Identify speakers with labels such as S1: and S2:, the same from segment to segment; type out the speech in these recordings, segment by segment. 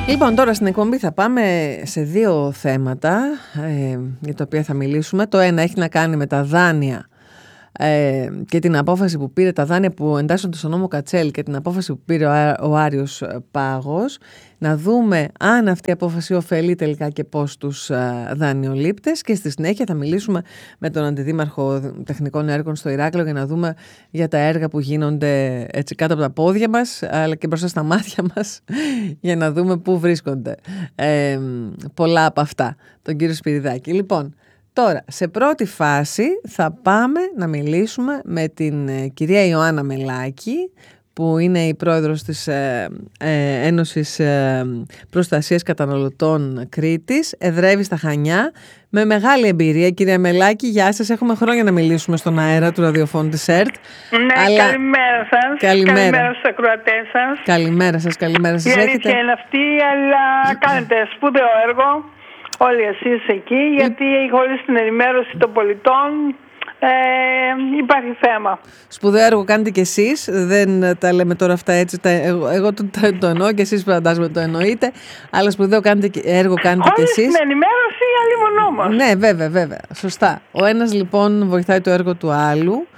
S1: Λοιπόν, τώρα στην εκπομπή θα πάμε σε δύο θέματα για τα οποία θα μιλήσουμε. Το ένα έχει να κάνει με τα δάνεια και την απόφαση που πήρε, τα δάνεια που εντάσσονται στο νόμο Κατσέλη και την απόφαση που πήρε ο Άριος Πάγος. Να δούμε αν αυτή η απόφαση ωφελεί τελικά και πώς τους δανειολήπτες, και στη συνέχεια θα μιλήσουμε με τον Αντιδήμαρχο Τεχνικών Έργων στο Ηράκλειο για να δούμε για τα έργα που γίνονται έτσι κάτω από τα πόδια μας αλλά και μπροστά στα μάτια μας, για να δούμε πού βρίσκονται πολλά από αυτά, τον κύριο Σπυριδάκη. Λοιπόν, τώρα, σε πρώτη φάση θα πάμε να μιλήσουμε με την κυρία Ιωάννα Μελάκη, που είναι η πρόεδρος της Ένωσης Προστασίας Καταναλωτών Κρήτης, εδρεύει στα Χανιά, με μεγάλη εμπειρία. Κυρία Μελάκη, γεια σας. Έχουμε χρόνια να μιλήσουμε στον αέρα του ραδιοφώνου της ΕΡΤ.
S2: Ναι, αλλά... καλημέρα σας. Καλημέρα στους ακροατές σας.
S1: Καλημέρα σας, καλημέρα σας.
S2: Η αλήθεια είναι αυτή, αλλά κάνετε σπουδαίο έργο όλοι εσείς εκεί, γιατί χωρίς την ενημέρωση των πολιτών υπάρχει θέμα.
S1: Σπουδαίο έργο κάνετε κι εσείς. Δεν τα λέμε τώρα αυτά έτσι. Εγώ το εννοώ και εσείς φαντάζομαι το εννοείτε. Αλλά σπουδαίο έργο κάνετε κι εσείς.
S2: Χωρίς την ενημέρωση, αλλήμον όμως.
S1: Ναι, βέβαια. Σωστά. Ο ένας λοιπόν βοηθάει το έργο του άλλου.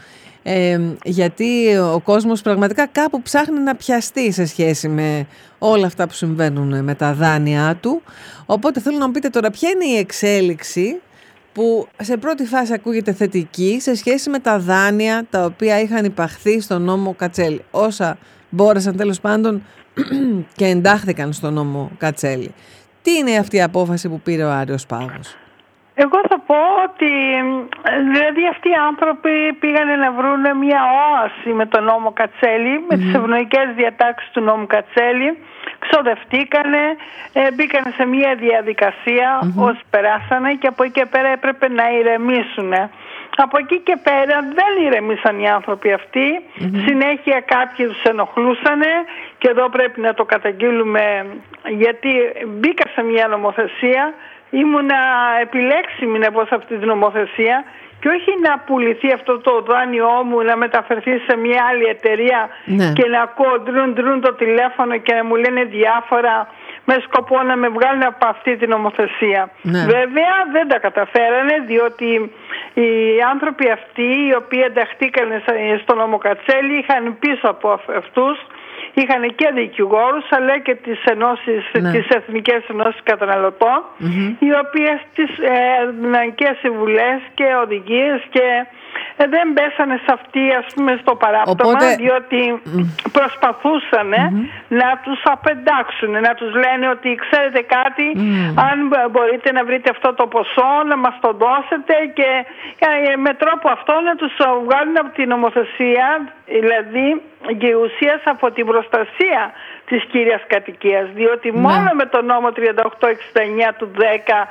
S1: Γιατί ο κόσμος πραγματικά κάπου ψάχνει να πιαστεί σε σχέση με όλα αυτά που συμβαίνουν με τα δάνειά του. Οπότε θέλω να μου πείτε τώρα ποια είναι η εξέλιξη που σε πρώτη φάση ακούγεται θετική σε σχέση με τα δάνεια τα οποία είχαν υπαχθεί στο νόμο Κατσέλη, όσα μπόρεσαν τέλος πάντων και εντάχθηκαν στο νόμο Κατσέλη. Τι είναι αυτή η απόφαση που πήρε ο Άριος Πάγος?
S2: Εγώ θα πω ότι δηλαδή αυτοί οι άνθρωποι πήγανε να βρουν μια όαση με τον νόμο Κατσέλη, με τις ευνοϊκές διατάξεις του νόμου Κατσέλη, ξοδευτήκανε, μπήκανε σε μια διαδικασία όσοι περάσανε, και από εκεί και πέρα έπρεπε να ηρεμήσουν. Από εκεί και πέρα δεν ηρεμήσαν οι άνθρωποι αυτοί, συνέχεια κάποιοι τους ενοχλούσανε, και εδώ πρέπει να το καταγγείλουμε, γιατί μπήκα σε μια νομοθεσία, ήμουνα επιλέξιμη να πω σε αυτή την νομοθεσία, και όχι να πουληθεί αυτό το δάνειό μου, να μεταφερθεί σε μια άλλη εταιρεία και να ακούω ντρουν το τηλέφωνο και να μου λένε διάφορα με σκοπό να με βγάλουν από αυτή την νομοθεσία. Βέβαια δεν τα καταφέρανε, διότι οι άνθρωποι αυτοί οι οποίοι ενταχθήκαν στο νόμο Κατσέλη είχαν πίσω από αυτούς, είχαν και δικηγόρους αλλά και τις ενώσεις, τις Εθνικές Ενώσεις Καταναλωτών, οι οποίες τις έδιναν και συμβουλές και οδηγίες, και δεν πέσανε σε αυτή, ας πούμε, στο παράπτωμα, διότι προσπαθούσαν να τους απεντάξουν, να τους λένε ότι ξέρετε κάτι, αν μπορείτε να βρείτε αυτό το ποσό να μας το δώσετε, και με τρόπο αυτό να τους βγάλουν από την νομοθεσία, δηλαδή και ουσίας από την προστασία της κύριας κατοικίας, διότι μόνο με τον νόμο 3869 του 10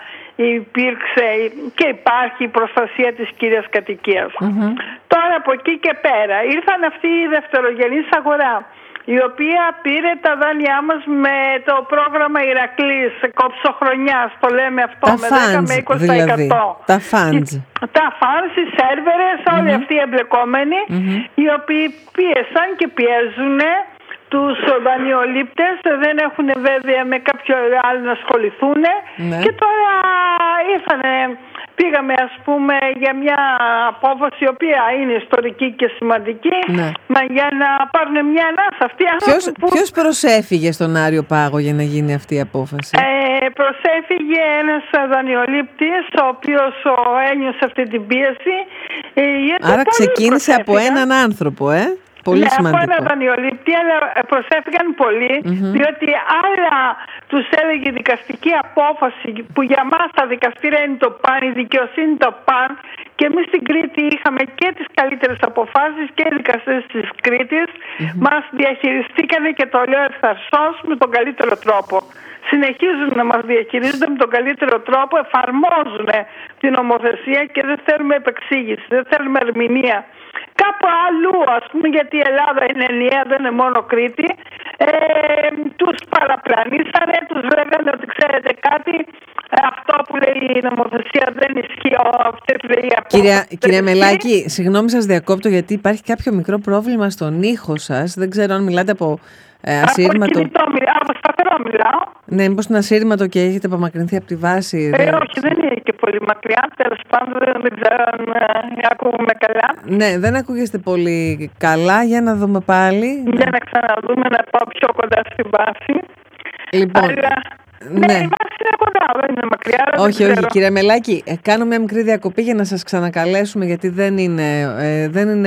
S2: υπήρξε και υπάρχει η προστασία της κύριας κατοικίας. Τώρα από εκεί και πέρα ήρθαν αυτή η δευτερογενής αγορά, η οποία πήρε τα δάνειά μας με το πρόγραμμα Ηρακλής, κόψοχρονιάς, το λέμε αυτό, τα με 10 με 20%. Δηλαδή,
S1: τα funds.
S2: Τα funds, οι σέρβερες, όλοι αυτοί οι εμπλεκόμενοι, οι οποίοι πίεσαν και πιέζουν τους δανειολήπτες, δεν έχουν βέβαια με κάποιο άλλο να ασχοληθούν, και τώρα πήγαμε ας πούμε για μια απόφαση η οποία είναι ιστορική και σημαντική, μα για να πάρουν μια ανάσα αυτοί.
S1: Ποιος προσέφυγε στον Άριο Πάγο για να γίνει αυτή η απόφαση?
S2: Προσέφυγε ένας δανειολήπτης, ο οποίος ένιωσε αυτή την πίεση.
S1: Άρα ξεκίνησε από έναν άνθρωπο, Πολύ σημαντικό.
S2: Από ένα δανειολήπτη, αλλά προσέφηκαν πολλοί, διότι άλλα τους έλεγε η δικαστική απόφαση, που για μας τα δικαστήρια είναι το παν, η δικαιοσύνη το παν, και εμείς στην Κρήτη είχαμε και τις καλύτερες αποφάσεις και οι δικαστές της Κρήτης μας διαχειριστήκανε, και το λέω ευθαρσώς, με τον καλύτερο τρόπο. Συνεχίζουν να μας διαχειρίζονται με τον καλύτερο τρόπο, εφαρμόζουν την νομοθεσία και δεν θέλουμε επεξήγηση, δεν θέλουμε ερμηνεία. Κάπου αλλού, ας πούμε, γιατί η Ελλάδα είναι ενιαία, δεν είναι μόνο Κρήτη, τους παραπλανήσανε, τους λέγανε ότι ξέρετε κάτι, αυτό που λέει η νομοθεσία δεν ισχύει, αυτή που λέει η απόφαση.
S1: Κυρία Μελάκη, συγγνώμη σας διακόπτω, γιατί υπάρχει κάποιο μικρό πρόβλημα στον ήχο σας. Δεν ξέρω αν μιλάτε από ασύρματο.
S2: Από σταθερό μιλάω.
S1: Ναι, μήπως είναι ασύρματο και έχετε απομακρυνθεί από τη βάση.
S2: Όχι, δεν είναι και πολύ μακριά. Τέλος πάντων, δεν ξέρω αν ακούγομαι καλά.
S1: Ναι, δεν ακούγεστε πολύ καλά. Για να δούμε πάλι.
S2: Για να ξαναδούμε, να πάω πιο κοντά στην βάση.
S1: Λοιπόν,
S2: ναι, η βάση είναι κοντά, δεν είναι μακριά.
S1: Όχι, κύριε Μελάκη, κάνω μια μικρή διακοπή για να σας ξανακαλέσουμε, γιατί δεν είναι